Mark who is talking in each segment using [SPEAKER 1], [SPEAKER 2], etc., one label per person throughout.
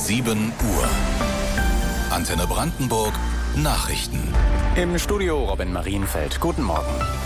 [SPEAKER 1] 7 Uhr. Antenne Brandenburg Nachrichten.
[SPEAKER 2] Im Studio Robin Marienfeld. Guten Morgen.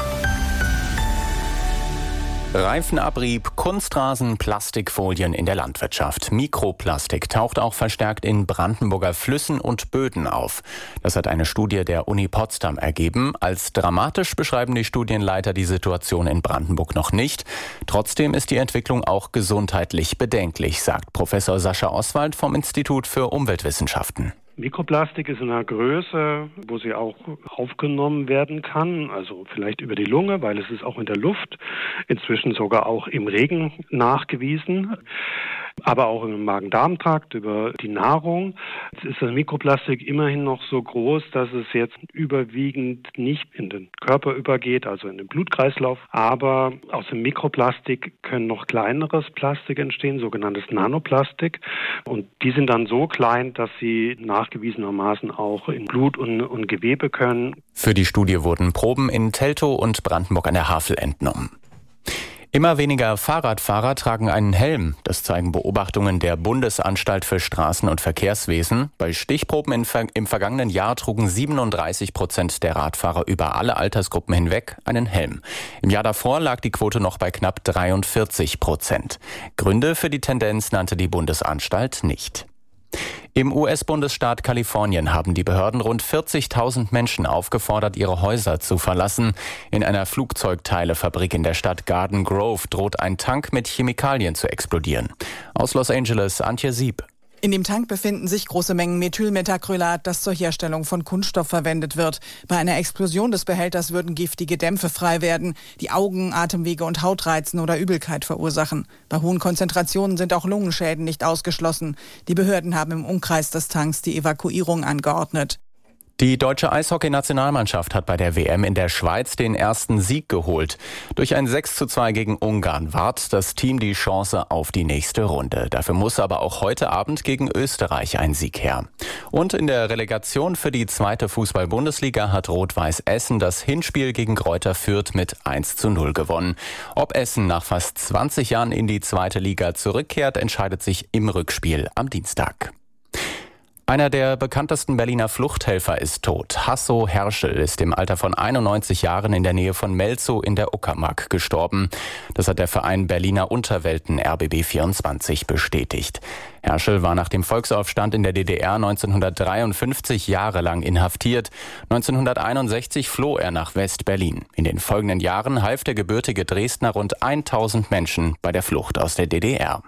[SPEAKER 2] Reifenabrieb, Kunstrasen, Plastikfolien in der Landwirtschaft. Mikroplastik taucht auch verstärkt in Brandenburger Flüssen und Böden auf. Das hat eine Studie der Uni Potsdam ergeben. Als dramatisch beschreiben die Studienleiter die Situation in Brandenburg noch nicht. Trotzdem ist die Entwicklung auch gesundheitlich bedenklich, sagt Professor Sascha Oswald vom Institut für Umweltwissenschaften.
[SPEAKER 3] Mikroplastik ist in einer Größe, wo sie auch aufgenommen werden kann, also vielleicht über die Lunge, weil es ist auch in der Luft, inzwischen sogar auch im Regen nachgewiesen, aber auch im Magen-Darm-Trakt über die Nahrung. Jetzt ist das Mikroplastik immerhin noch so groß, dass es jetzt überwiegend nicht in den Körper übergeht, also in den Blutkreislauf, aber aus dem Mikroplastik können noch kleineres Plastik entstehen, sogenanntes Nanoplastik, und die sind dann so klein, dass sie nachgewiesenermaßen auch in Blut und Gewebe können.
[SPEAKER 2] Für die Studie wurden Proben in Teltow und Brandenburg an der Havel entnommen. Immer weniger Fahrradfahrer tragen einen Helm. Das zeigen Beobachtungen der Bundesanstalt für Straßen- und Verkehrswesen. Bei Stichproben im vergangenen Jahr trugen 37% der Radfahrer über alle Altersgruppen hinweg einen Helm. Im Jahr davor lag die Quote noch bei knapp 43%. Gründe für die Tendenz nannte die Bundesanstalt nicht. Im US-Bundesstaat Kalifornien haben die Behörden rund 40.000 Menschen aufgefordert, ihre Häuser zu verlassen. In einer Flugzeugteilefabrik in der Stadt Garden Grove droht ein Tank mit Chemikalien zu explodieren. Aus Los Angeles, Antje Sieb.
[SPEAKER 4] In dem Tank befinden sich große Mengen Methylmethacrylat, das zur Herstellung von Kunststoff verwendet wird. Bei einer Explosion des Behälters würden giftige Dämpfe frei werden, die Augen, Atemwege und Haut reizen oder Übelkeit verursachen. Bei hohen Konzentrationen sind auch Lungenschäden nicht ausgeschlossen. Die Behörden haben im Umkreis des Tanks die Evakuierung angeordnet.
[SPEAKER 2] Die deutsche Eishockey-Nationalmannschaft hat bei der WM in der Schweiz den ersten Sieg geholt. Durch ein 6:2 gegen Ungarn wahrt das Team die Chance auf die nächste Runde. Dafür muss aber auch heute Abend gegen Österreich ein Sieg her. Und in der Relegation für die 2. Fußball-Bundesliga hat Rot-Weiß Essen das Hinspiel gegen Greuther Fürth mit 1:0 gewonnen. Ob Essen nach fast 20 Jahren in die 2. Liga zurückkehrt, entscheidet sich im Rückspiel am Dienstag. Einer der bekanntesten Berliner Fluchthelfer ist tot. Hasso Herschel ist im Alter von 91 Jahren in der Nähe von Melzow in der Uckermark gestorben. Das hat der Verein Berliner Unterwelten RBB24 bestätigt. Herschel war nach dem Volksaufstand in der DDR 1953 jahrelang inhaftiert. 1961 floh er nach West-Berlin. In den folgenden Jahren half der gebürtige Dresdner rund 1000 Menschen bei der Flucht aus der DDR.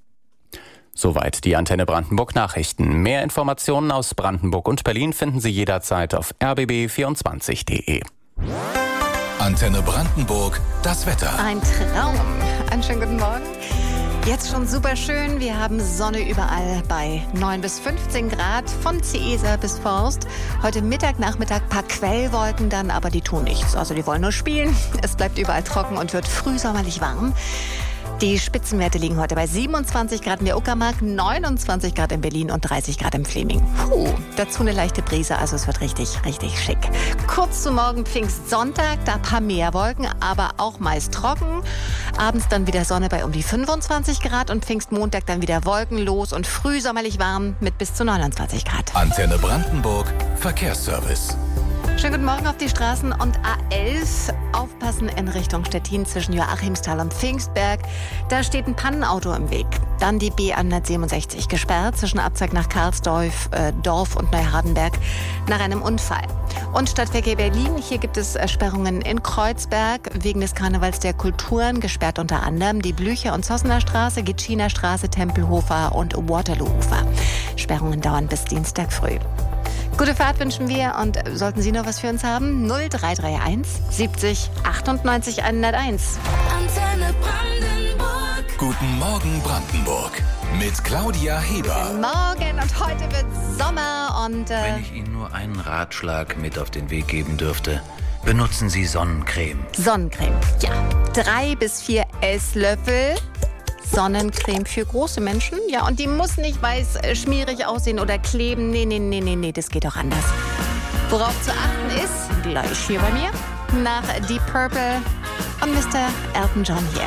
[SPEAKER 2] Soweit die Antenne Brandenburg Nachrichten. Mehr Informationen aus Brandenburg und Berlin finden Sie jederzeit auf rbb24.de.
[SPEAKER 1] Antenne Brandenburg, das Wetter.
[SPEAKER 5] Ein Traum. Einen schönen guten Morgen. Jetzt schon super schön. Wir haben Sonne überall bei 9 bis 15 Grad von Ciesa bis Forst. Heute Mittag, Nachmittag ein paar Quellwolken dann, aber die tun nichts. Also die wollen nur spielen. Es bleibt überall trocken und wird frühsommerlich warm. Die Spitzenwerte liegen heute bei 27 Grad in der Uckermark, 29 Grad in Berlin und 30 Grad im Fleming. Dazu eine leichte Brise, also es wird richtig, richtig schick. Kurz zu morgen Pfingstsonntag, da ein paar mehr Wolken, aber auch meist trocken. Abends dann wieder Sonne bei um die 25 Grad und Pfingstmontag dann wieder wolkenlos und frühsommerlich warm mit bis zu 29 Grad.
[SPEAKER 1] Antenne Brandenburg, Verkehrsservice.
[SPEAKER 5] Schönen guten Morgen auf die Straßen und A11. Aufpassen in Richtung Stettin zwischen Joachimsthal und Pfingstberg. Da steht ein Pannenauto im Weg. Dann die B167 gesperrt zwischen Abzweig nach Karlsdorf Dorf und Neuhardenberg nach einem Unfall. Und Stadtverkehr Berlin. Hier gibt es Sperrungen in Kreuzberg wegen des Karnevals der Kulturen. Gesperrt unter anderem die Blücher- und Zossener Straße, Gitschiner Straße, Tempelhofer und Waterloo-Ufer. Sperrungen dauern bis Dienstag früh. Gute Fahrt wünschen wir und sollten Sie noch was für uns haben? 0331 70 98 101.
[SPEAKER 1] Antenne Brandenburg. Guten Morgen Brandenburg. Mit Claudia Heber.
[SPEAKER 5] Guten Morgen und heute wird Sommer und...
[SPEAKER 6] Wenn ich Ihnen nur einen Ratschlag mit auf den Weg geben dürfte, benutzen Sie Sonnencreme.
[SPEAKER 5] Sonnencreme, ja. 3 bis 4 Esslöffel. Sonnencreme für große Menschen. Ja, und die muss nicht weiß schmierig aussehen oder kleben. Nee, das geht auch anders. Worauf zu achten ist, gleich hier bei mir, nach Deep Purple und Mr. Elton John hier.